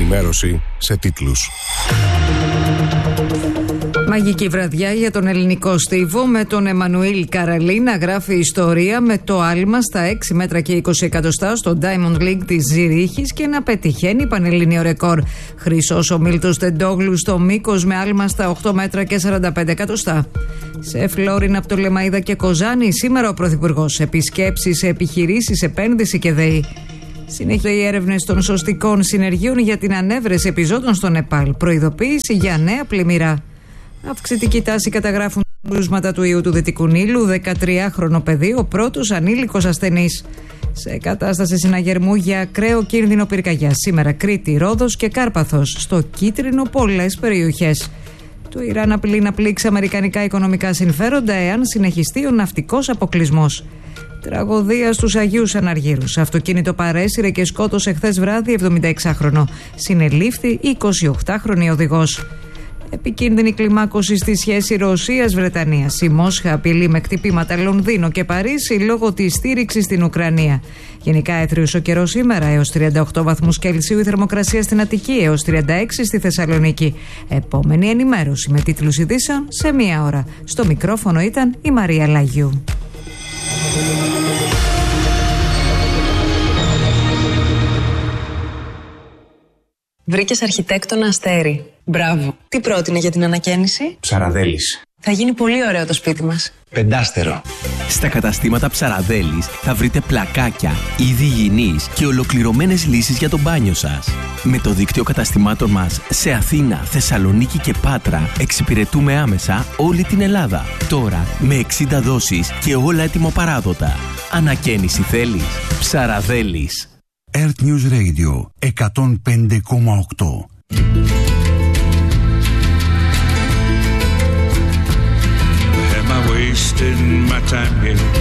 ενημέρωση σε τίτλους. Μαγική βραδιά για τον ελληνικό στίβο, με τον Εμμανουήλ Καραλή να γράφει ιστορία με το άλμα στα 6 μέτρα και 20 εκατοστά στο Diamond League της Ζηρίχης και να πετυχαίνει πανελλήνιο ρεκόρ. Χρυσός ο Μίλτος Τεντόγλου στο μήκος με άλμα στα 8 μέτρα και 45 εκατοστά. Σε Φλόρινα από το Λεμαΐδα και Κοζάνη σήμερα ο Πρωθυπουργός. Επισκέψεις σε επιχειρήσεις, επένδυση και ΔΕΗ. Συνέχεια οι έρευνες των σωστικών συνεργείων για την ανέβρεση επιζώντων στο Νεπάλ. Προειδοποίηση για νέα πλημμυρά. Αυξητική τάση καταγράφουν κρούσματα του ιού του Δυτικού Νείλου. 13χρονο παιδί, ο πρώτος ανήλικος ασθενής. Σε κατάσταση συναγερμού για ακραίο κίνδυνο πυρκαγιάς. Σήμερα Κρήτη, Ρόδος και Κάρπαθος. Στο κίτρινο πολλές περιοχές. Το Ιράν απειλεί να πλήξει αμερικανικά οικονομικά συμφέροντα εάν συνεχιστεί ο ναυτικός αποκλεισμός. Τραγωδία στους Αγίους Αναργύρους. Αυτοκίνητο παρέσυρε και σκότωσε χθες βράδυ 76χρονο. Συνελήφθη 28χρονη οδηγός. Επικίνδυνη κλιμάκωση στη σχέση Ρωσίας-Βρετανίας. Η Μόσχα απειλεί με χτυπήματα Λονδίνο και Παρίσι λόγω της στήριξης στην Ουκρανία. Γενικά έθριος ο καιρός σήμερα, έως 38 βαθμούς Κελσίου η θερμοκρασία στην Αττική, έως 36 στη Θεσσαλονίκη. Επόμενη ενημέρωση με τίτλους ειδήσεων σε 1 ώρα. Στο μικρόφωνο ήταν η Μαρία Λαγιού. Βρήκες αρχιτέκτονα Αστέρι. Μπράβο. Τι πρότεινε για την ανακαίνιση? Ψαραδέλης. Θα γίνει πολύ ωραίο το σπίτι μας. 5 Στα καταστήματα Ψαραδέλης θα βρείτε πλακάκια, είδη υγιεινής και ολοκληρωμένες λύσεις για το μπάνιο σας. Με το δίκτυο καταστημάτων μας σε Αθήνα, Θεσσαλονίκη και Πάτρα εξυπηρετούμε άμεσα όλη την Ελλάδα. Τώρα με 60 δόσεις και όλα έτοιμο παράδοτα. Ανακαίνιση θέλεις? Ψαραδέλης. Earth News Radio 105,8. Am I wasting my time here?